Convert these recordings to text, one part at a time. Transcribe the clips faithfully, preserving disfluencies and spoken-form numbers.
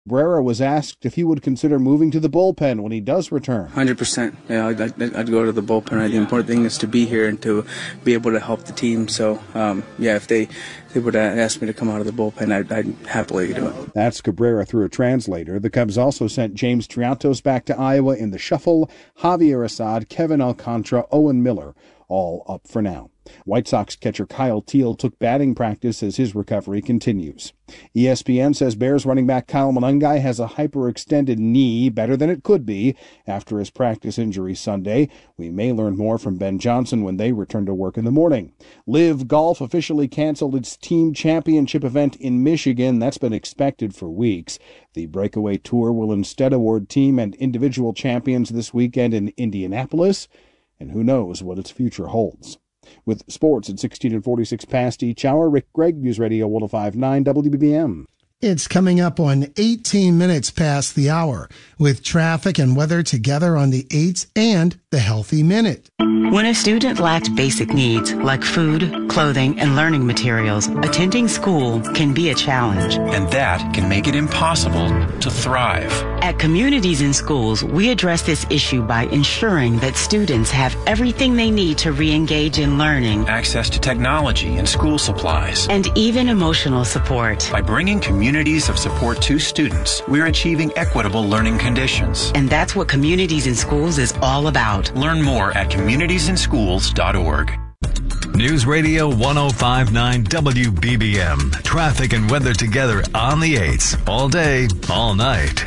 Cabrera was asked if he would consider moving to the bullpen when he does return. one hundred percent. Yeah, I'd, I'd, I'd go to the bullpen. The important thing is to be here and to be able to help the team. So, um, yeah, if they, they would ask me to come out of the bullpen, I'd, I'd happily do it. That's Cabrera through a translator. The Cubs also sent James Triantos back to Iowa in the shuffle. Javier Assad, Kevin Alcantara, Owen Miller, all up for now. White Sox catcher Kyle Teal took batting practice as his recovery continues. E S P N says Bears running back Kyle Monangai has a hyperextended knee, better than it could be, after his practice injury Sunday. We may learn more from Ben Johnson when they return to work in the morning. Live Golf officially canceled its team championship event in Michigan. That's been expected for weeks. The Breakaway Tour will instead award team and individual champions this weekend in Indianapolis, and who knows what its future holds. With sports at sixteen and forty-six past each hour, Rick Gregg, News Radio one oh five point nine W B B M. It's coming up on eighteen minutes past the hour, with traffic and weather together on the eights and the Healthy Minute. When a student lacks basic needs like food, clothing, and learning materials, attending school can be a challenge. And that can make it impossible to thrive. At Communities in Schools, we address this issue by ensuring that students have everything they need to re-engage in learning, access to technology and school supplies, and even emotional support. By bringing communities of support to students, we're achieving equitable learning conditions. And that's what Communities in Schools is all about. Learn more at communities in schools dot org. News Radio one oh five point nine W B B M. Traffic and weather together on the eights. All day, all night.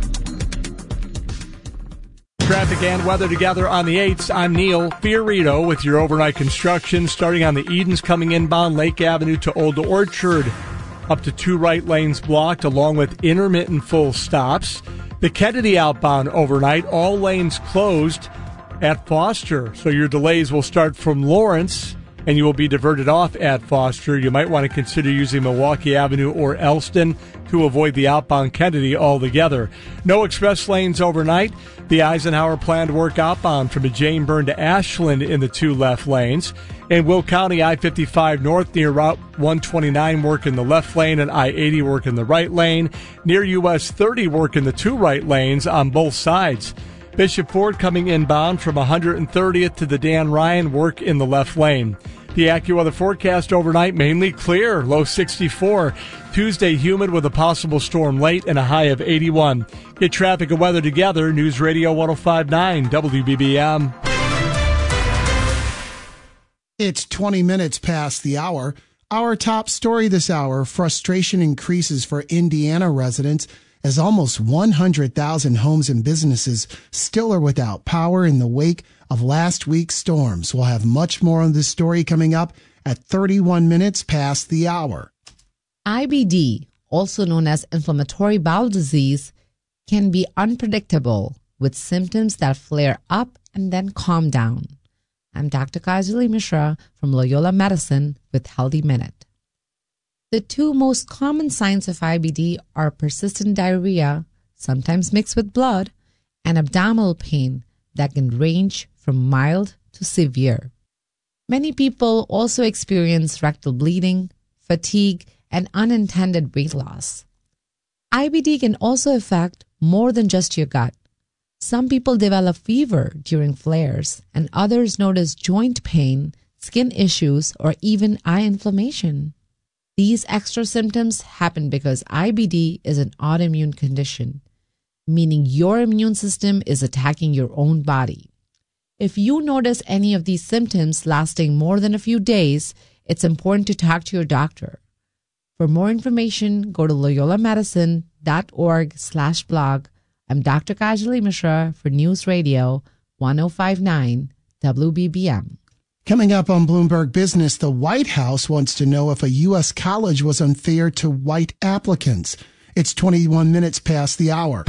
Traffic and weather together on the eights. I'm Neil Fiorito with your overnight construction. Starting on the Edens coming inbound Lake Avenue to Old Orchard. Up to two right lanes blocked along with intermittent full stops. The Kennedy outbound overnight, all lanes closed at Foster. So your delays will start from Lawrence and you will be diverted off at Foster. You might want to consider using Milwaukee Avenue or Elston to avoid the outbound Kennedy altogether. No express lanes overnight. The Eisenhower planned work outbound from Jane Byrne to Ashland in the two left lanes. In Will County, I fifty-five north near Route one twenty-nine work in the left lane and I eighty work in the right lane. Near U S thirty work in the two right lanes on both sides. Bishop Ford coming inbound from one hundred thirtieth to the Dan Ryan work in the left lane. The AccuWeather forecast overnight mainly clear, low sixty-four. Tuesday humid with a possible storm late and a high of eighty-one. Get traffic and weather together. News Radio one oh five point nine W B B M. It's twenty minutes past the hour. Our top story this hour, frustration increases for Indiana residents as almost one hundred thousand homes and businesses still are without power in the wake of last week's storms. We'll have much more on this story coming up at thirty-one minutes past the hour. I B D, also known as inflammatory bowel disease, can be unpredictable with symptoms that flare up and then calm down. I'm Doctor Kajali Mishra from Loyola Medicine with Healthy Minute. The two most common signs of I B D are persistent diarrhea, sometimes mixed with blood, and abdominal pain that can range from mild to severe. Many people also experience rectal bleeding, fatigue, and unintended weight loss. I B D can also affect more than just your gut. Some people develop fever during flares, and others notice joint pain, skin issues, or even eye inflammation. These extra symptoms happen because I B D is an autoimmune condition, meaning your immune system is attacking your own body. If you notice any of these symptoms lasting more than a few days, it's important to talk to your doctor. For more information, go to loyola medicine dot org slash blog. I'm Doctor Kajali Mishra for News Radio one oh five point nine W B B M. Coming up on Bloomberg Business, the White House wants to know if a U S college was unfair to white applicants. It's twenty-one minutes past the hour.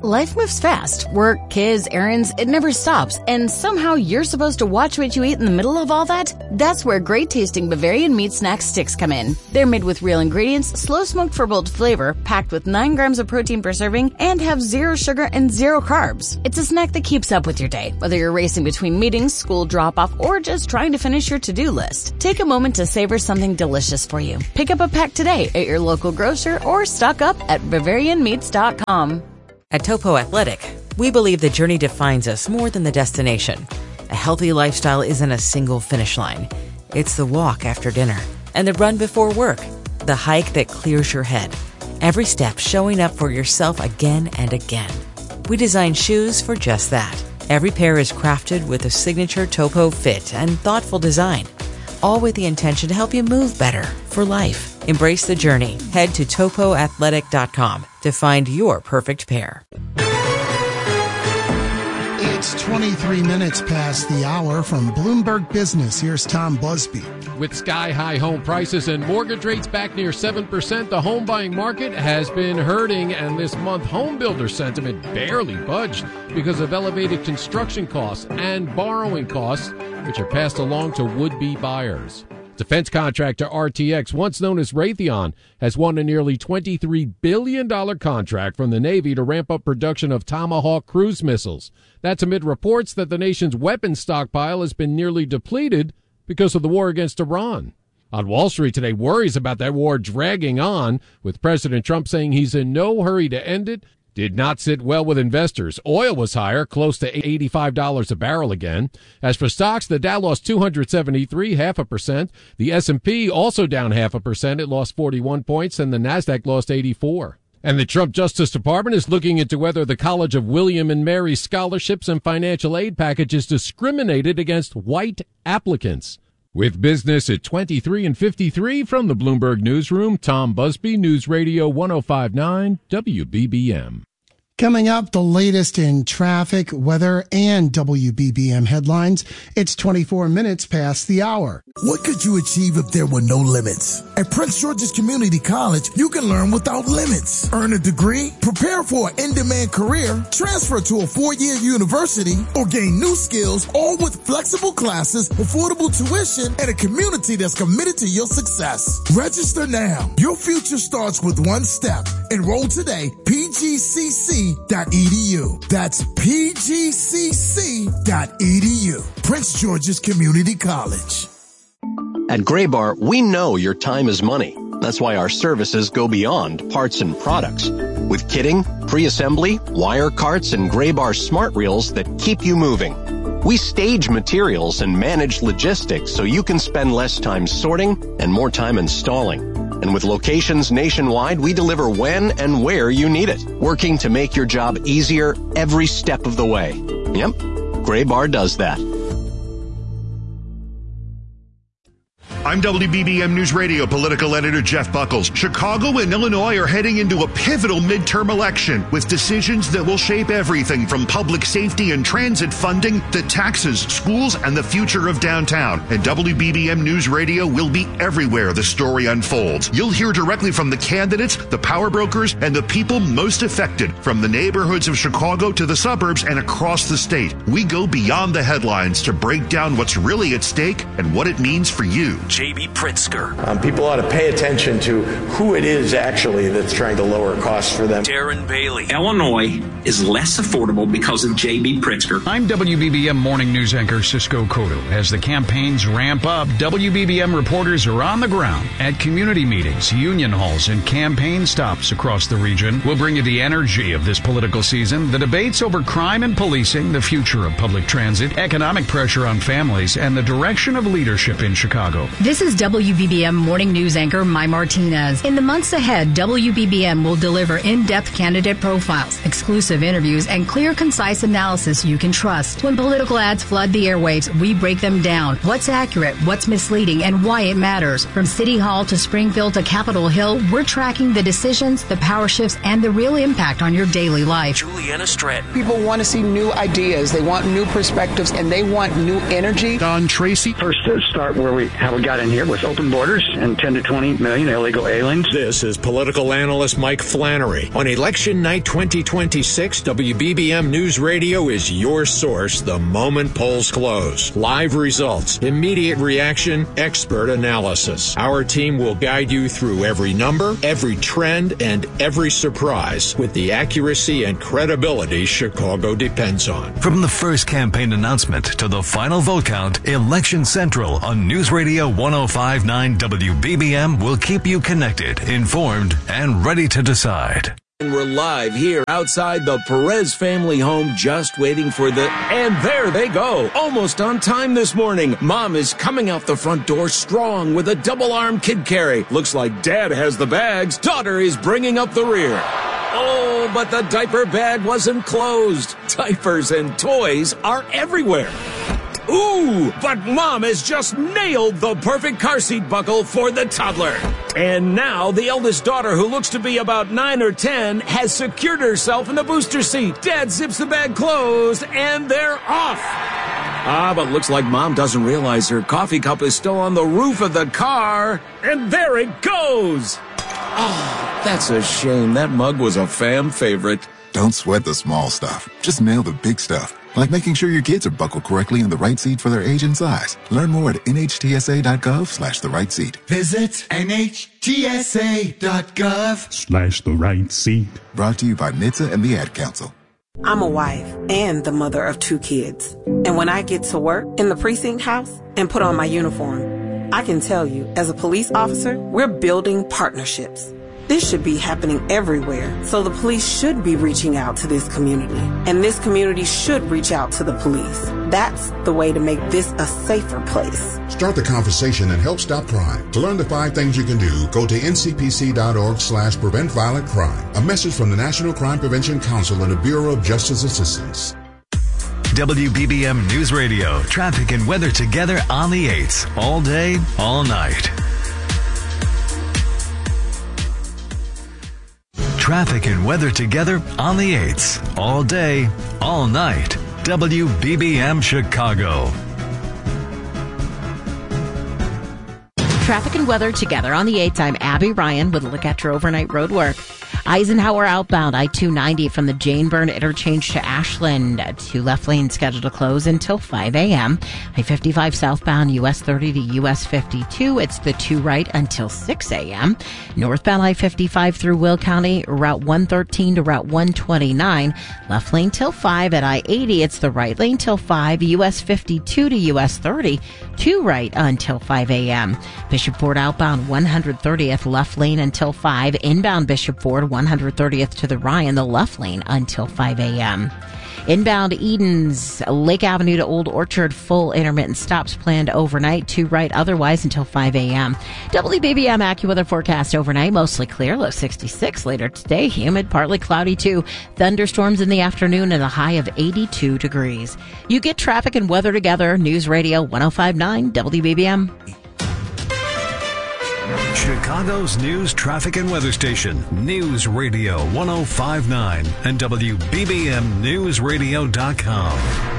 Life moves fast. Work, kids, errands, it never stops. And somehow you're supposed to watch what you eat in the middle of all that? That's where great tasting Bavarian meat snack sticks come in. They're made with real ingredients, slow smoked for bold flavor, packed with nine grams of protein per serving, and have zero sugar and zero carbs. It's a snack that keeps up with your day, whether you're racing between meetings, school drop-off, or just trying to finish your to-do list. Take a moment to savor something delicious for you. Pick up a pack today at your local grocer or stock up at Bavarian Meats dot com. At Topo Athletic, we believe the journey defines us more than the destination. A healthy lifestyle isn't a single finish line. It's the walk after dinner and the run before work, the hike that clears your head. Every step showing up for yourself again and again. We design shoes for just that. Every pair is crafted with a signature Topo fit and thoughtful design, all with the intention to help you move better for life. Embrace the journey. Head to topo athletic dot com to find your perfect pair. It's twenty-three minutes past the hour. From Bloomberg Business, here's Tom Busby. With sky-high home prices and mortgage rates back near seven percent, the home buying market has been hurting, and this month home builder sentiment barely budged because of elevated construction costs and borrowing costs, which are passed along to would-be buyers. Defense contractor R T X, once known as Raytheon, has won a nearly twenty-three billion dollars contract from the Navy to ramp up production of Tomahawk cruise missiles. That's amid reports that the nation's weapons stockpile has been nearly depleted because of the war against Iran. On Wall Street today, worries about that war dragging on, with President Trump saying he's in no hurry to end it, did not sit well with investors. Oil was higher, close to eighty-five dollars a barrel again. As for stocks, the Dow lost two hundred seventy-three, half a percent. The S and P also down half a percent. It lost forty-one points, and the Nasdaq lost eighty-four. And the Trump Justice Department is looking into whether the College of William and Mary scholarships and financial aid packages discriminated against white applicants. With business at twenty-three and fifty-three from the Bloomberg Newsroom, Tom Busby, News Radio one oh five point nine W B B M. Coming up, the latest in traffic, weather, and W B B M headlines. It's twenty-four minutes past the hour. What could you achieve if there were no limits? At Prince George's Community College, you can learn without limits. Earn a degree, prepare for an in-demand career, transfer to a four-year university, or gain new skills, all with flexible classes, affordable tuition, and a community that's committed to your success. Register now. Your future starts with one step. Enroll today. P G C C dot E D U. That's P G C C dot E D U. Prince George's Community College. At Graybar, we know your time is money. That's why our services go beyond parts and products. With kitting, pre-assembly, wire carts, and Graybar smart reels that keep you moving. We stage materials and manage logistics so you can spend less time sorting and more time installing. And with locations nationwide, we deliver when and where you need it, working to make your job easier every step of the way. Yep, Graybar does that. I'm W B B M News Radio political editor Jeff Buckles. Chicago and Illinois are heading into a pivotal midterm election with decisions that will shape everything from public safety and transit funding to taxes, schools, and the future of downtown. And W B B M News Radio will be everywhere the story unfolds. You'll hear directly from the candidates, the power brokers, and the people most affected, from the neighborhoods of Chicago to the suburbs and across the state. We go beyond the headlines to break down what's really at stake and what it means for you. J B. Pritzker. Um, people ought to pay attention to who it is actually that's trying to lower costs for them. Darren Bailey. Illinois is less affordable because of J B. Pritzker. I'm W B B M morning news anchor Cisco Cotto. As the campaigns ramp up, W B B M reporters are on the ground at community meetings, union halls, and campaign stops across the region. We'll bring you the energy of this political season, the debates over crime and policing, the future of public transit, economic pressure on families, and the direction of leadership in Chicago. This is W B B M morning news anchor Mai Martinez. In the months ahead, W B B M will deliver in-depth candidate profiles, exclusive interviews, and clear, concise analysis you can trust. When political ads flood the airwaves, we break them down. What's accurate, what's misleading, and why it matters. From City Hall to Springfield to Capitol Hill, we're tracking the decisions, the power shifts, and the real impact on your daily life. Juliana Stratton. People want to see new ideas. They want new perspectives, and they want new energy. Don Tracy. First, start where we have a guy got in here with open borders and ten to twenty million illegal aliens. This is political analyst Mike Flannery. On election night twenty twenty-six, W B B M News Radio is your source the moment polls close. Live results, immediate reaction, expert analysis. Our team will guide you through every number, every trend, and every surprise with the accuracy and credibility Chicago depends on. From the first campaign announcement to the final vote count, Election Central on News Radio ten fifty-nine W B B M will keep you connected, informed, and ready to decide. And we're live here outside the Perez family home, just waiting for the... And there they go, almost on time this morning. Mom is coming out the front door strong with a double-arm kid carry. Looks like Dad has the bags. Daughter is bringing up the rear. Oh, but the diaper bag wasn't closed. Diapers and toys are everywhere. Ooh, but Mom has just nailed the perfect car seat buckle for the toddler. And now the eldest daughter, who looks to be about nine or ten, has secured herself in the booster seat. Dad zips the bag closed, and they're off. Ah, but looks like Mom doesn't realize her coffee cup is still on the roof of the car. And there it goes. Oh, that's a shame. That mug was a fam favorite. Don't sweat the small stuff. Just nail the big stuff. Like making sure your kids are buckled correctly in the right seat for their age and size. Learn more at nhtsa.gov slash the right seat. Visit nhtsa.gov slash the right seat. Brought to you by N H T S A and the Ad Council. I'm a wife and the mother of two kids. And when I get to work in the precinct house and put on my uniform, I can tell you, as a police officer, we're building partnerships. This should be happening everywhere, so the police should be reaching out to this community, and this community should reach out to the police. That's the way to make this a safer place. Start the conversation and help stop crime. To learn the five things you can do, go to ncpc.org slash prevent violent crime. A message from the National Crime Prevention Council and the Bureau of Justice Assistance. W B B M News Radio, traffic and weather together on the eights, all day, all night. Traffic and weather together on the eights, all day, all night. W B B M Chicago. Traffic and weather together on the eights. I'm Abby Ryan with a look at your overnight road work. Eisenhower outbound I two ninety from the Jane Byrne interchange to Ashland. Two left lanes scheduled to close until five a.m. I fifty-five southbound U S thirty to U S fifty-two. It's the two right until six a.m. Northbound I fifty-five through Will County, Route one thirteen to Route one twenty-nine. Left lane till five at I eighty. It's the right lane till five. U S fifty-two to U S thirty. Two right until five a.m. Bishop Ford outbound one thirtieth left lane until five. Inbound Bishop Ford one thirtieth to the Ryan, the left lane until five a.m. Inbound Edens, Lake Avenue to Old Orchard, full intermittent stops planned overnight, two right otherwise until five a.m. W B B M AccuWeather forecast overnight, mostly clear, low sixty-six. Later today, humid, partly cloudy too. Thunderstorms in the afternoon and a high of eighty-two degrees. You get traffic and weather together, News Radio ten fifty-nine W B B M. Chicago's news, traffic, and weather station, News Radio ten fifty-nine and W B B M News Radio dot com.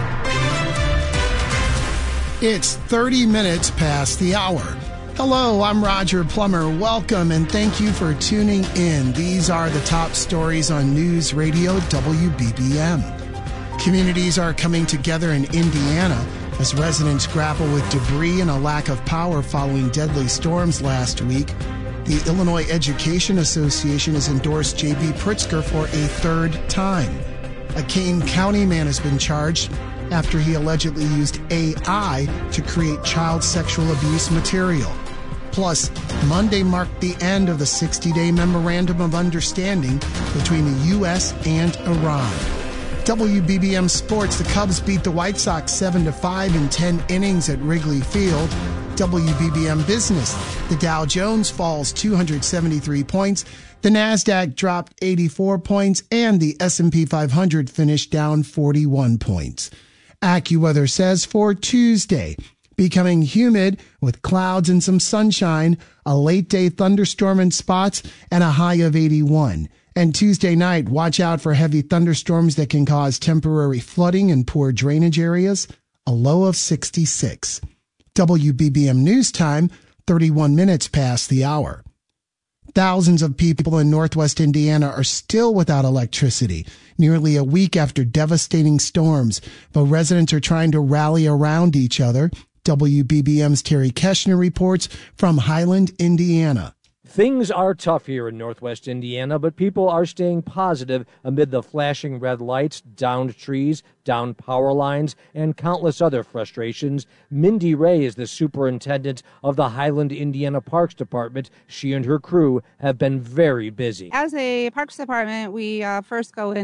It's thirty minutes past the hour. Hello, I'm Roger Plummer. Welcome and thank you for tuning in. These are the top stories on News Radio W B B M. Communities are coming together in Indiana as residents grapple with debris and a lack of power following deadly storms last week. The Illinois Education Association has endorsed J B Pritzker for a third time. A Kane County man has been charged after he allegedly used A I to create child sexual abuse material. Plus, Monday marked the end of the sixty-day Memorandum of Understanding between the U S and Iran. W B B M Sports, the Cubs beat the White Sox seven to five in ten innings at Wrigley Field. W B B M Business, the Dow Jones falls two hundred seventy-three points, the NASDAQ dropped eighty-four points, and the S and P five hundred finished down forty-one points. AccuWeather says for Tuesday, becoming humid with clouds and some sunshine, a late-day thunderstorm in spots, and a high of eighty-one. And Tuesday night, watch out for heavy thunderstorms that can cause temporary flooding in poor drainage areas, a low of sixty-six. W B B M News Time, thirty-one minutes past the hour. Thousands of people in Northwest Indiana are still without electricity, nearly a week after devastating storms, but residents are trying to rally around each other. W B B M's Terry Keshner reports from Highland, Indiana. Things are tough here in Northwest Indiana, but people are staying positive amid the flashing red lights, downed trees, downed power lines, and countless other frustrations. Mindy Ray is the superintendent of the Highland, Indiana Parks Department. She and her crew have been very busy. As a Parks Department, we uh, first go in